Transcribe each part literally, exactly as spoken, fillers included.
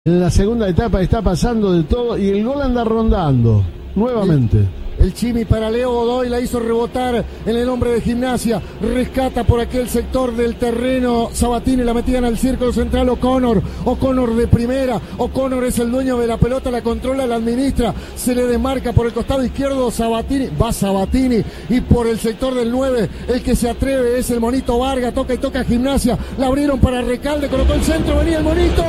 En la segunda etapa está pasando de todo y el gol anda rondando nuevamente. El, el Chimi para Leo Godoy la hizo rebotar en el hombre de Gimnasia. Rescata por aquel sector del terreno Sabatini, la metían al círculo central O'Connor. O'Connor de primera. O'Connor es el dueño de la pelota, la controla, la administra. Se le desmarca por el costado izquierdo Sabatini. Va Sabatini y por el sector del nueve el que se atreve es el Monito Vargas. Toca y toca Gimnasia. La abrieron para Recalde, colocó el centro, venía el Monito.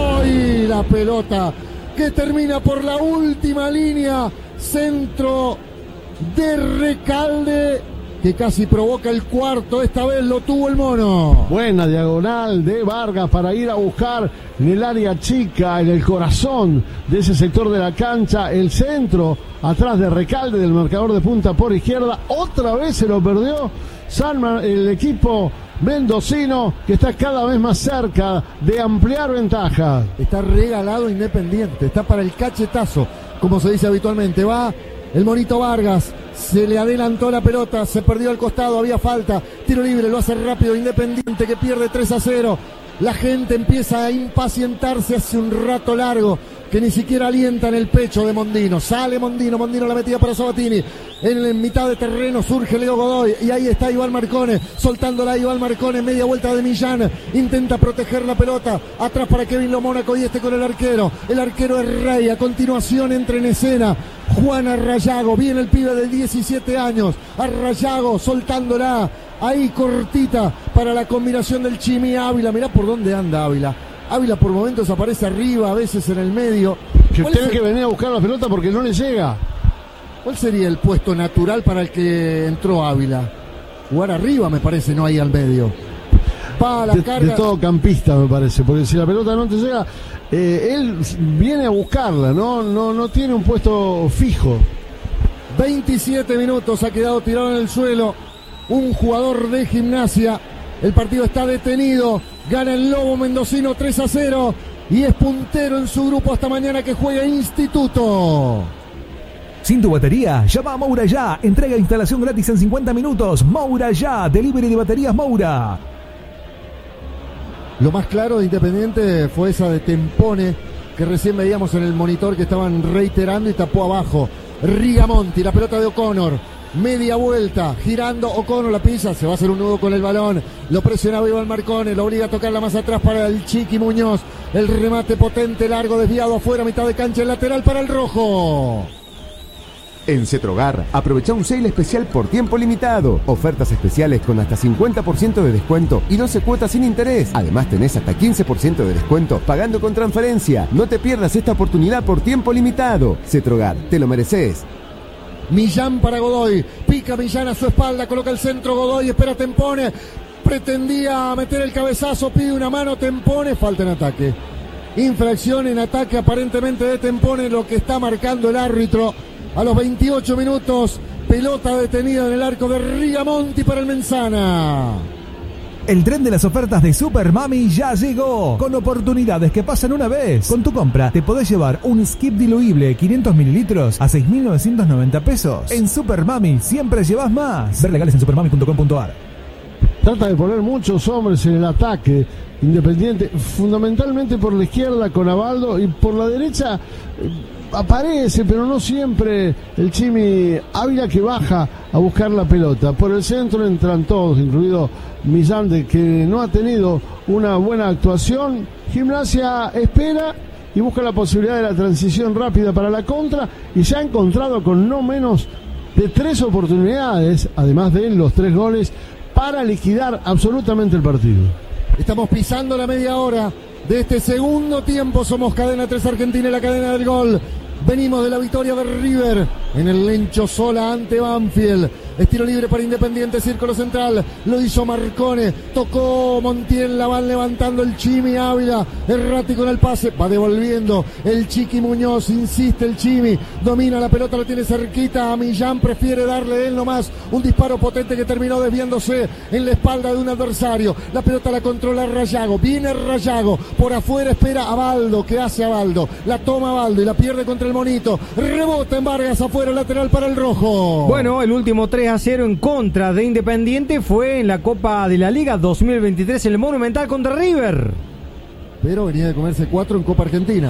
Y la pelota que termina por la última línea, centro de Recalde, que casi provoca el cuarto, esta vez lo tuvo el mono. Buena diagonal de Vargas para ir a buscar en el área chica, en el corazón de ese sector de la cancha, el centro atrás de Recalde, del marcador de punta por izquierda. Otra vez se lo perdió Sanman, el equipo mendocino, que está cada vez más cerca de ampliar ventaja. Está regalado Independiente, está para el cachetazo, como se dice habitualmente. Va el Monito Vargas, se le adelantó la pelota, se perdió al costado, había falta, tiro libre, lo hace rápido Independiente, que pierde tres a cero. La gente empieza a impacientarse hace un rato largo, que ni siquiera alienta en el pecho de Mondino. Sale Mondino, Mondino la metida para Sabatini. En, en mitad de terreno surge Leo Godoy y ahí está Iván Marcone, soltándola Iván Marcone, media vuelta de Millán, intenta proteger la pelota, atrás para Kevin Lo Mónaco y este con el arquero. El arquero es Rey, a continuación entra en escena Juan Arrayago, viene el pibe de diecisiete años, Arrayago soltándola, ahí cortita para la combinación del Chimi Ávila. Mirá por dónde anda Ávila. Ávila por momentos aparece arriba, a veces en el medio. Que tiene que venir a buscar la pelota porque no le llega. ¿Cuál sería el puesto natural para el que entró Ávila? Jugar arriba, me parece, no ahí al medio. Va a la de, carga. De todo campista, me parece, porque si la pelota no te llega, eh, él viene a buscarla, ¿no? No, no tiene un puesto fijo. veintisiete minutos, ha quedado tirado en el suelo un jugador de Gimnasia. El partido está detenido. Gana el Lobo mendocino tres a cero y es puntero en su grupo hasta mañana que juega Instituto. Sin tu batería, llama a Moura Ya. Entrega e instalación gratis en cincuenta minutos. Moura Ya, delivery de baterías Moura. Lo más claro de Independiente fue esa de Tempone que recién veíamos en el monitor, que estaban reiterando y tapó abajo. Rigamonti, la pelota de O'Connor. Media vuelta, girando O'Connor, la pisa, se va a hacer un nudo con el balón, lo presionaba Iván Marcone, lo obliga a tocarla más atrás para el Chiqui Muñoz, el remate potente, largo, desviado afuera, mitad de cancha, el lateral para el rojo. En Cetrogar, aprovecha un sale especial por tiempo limitado. Ofertas especiales con hasta cincuenta por ciento de descuento y doce cuotas sin interés. Además tenés hasta quince por ciento de descuento pagando con transferencia. No te pierdas esta oportunidad por tiempo limitado. Cetrogar, te lo mereces. Millán para Godoy, pica Millán a su espalda, coloca el centro Godoy, espera Tempone, pretendía meter el cabezazo, pide una mano Tempone, falta en ataque. Infracción en ataque aparentemente de Tempone, lo que está marcando el árbitro. A los veintiocho minutos, pelota detenida en el arco de Rigamonti para el Menzana. El tren de las ofertas de Super Mami ya llegó, con oportunidades que pasan una vez. Con tu compra te podés llevar un skip diluible quinientos mililitros a seis mil novecientos noventa pesos. En Super Mami siempre llevas más. Ver legales en supermami punto com punto a r. Trata de poner muchos hombres en el ataque Independiente, fundamentalmente por la izquierda con Abaldo y por la derecha eh, aparece, pero no siempre, el Chimi Ávila, que baja a buscar la pelota. Por el centro entran todos, incluido Millán, de que no ha tenido una buena actuación. Gimnasia espera y busca la posibilidad de la transición rápida para la contra y se ha encontrado con no menos de tres oportunidades, además de los tres goles, para liquidar absolutamente el partido. Estamos pisando la media hora de este segundo tiempo. Somos Cadena tres Argentina, la cadena del gol. Venimos de la victoria de River en el Lencho Sola ante Banfield. Estilo libre para Independiente, círculo central. Lo hizo Marcone. Tocó Montiel, la van levantando el Chimi Ávila. Errático en el pase. Va devolviendo el Chiqui Muñoz. Insiste el Chimi. Domina la pelota, la tiene cerquita. A Millán prefiere darle él nomás un disparo potente que terminó desviándose en la espalda de un adversario. La pelota la controla Rayago. Viene Rayago. Por afuera espera a Baldo. ¿Qué hace Baldo? La toma Baldo y la pierde contra el Monito. Rebota en Vargas afuera, lateral para el rojo. Bueno, el último tres a cero en contra de Independiente fue en la Copa de la Liga dos mil veintitrés, el Monumental contra River. pero venía de comerse cuatro en Copa Argentina.